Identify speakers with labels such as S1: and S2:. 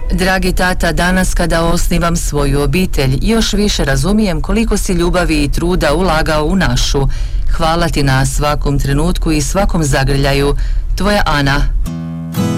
S1: Dragi tata, danas kada osnivam svoju obitelj, još više razumijem koliko si ljubavi i truda ulagao u našu. Hvala ti na svakom trenutku i svakom zagrljaju. Tvoja Ana.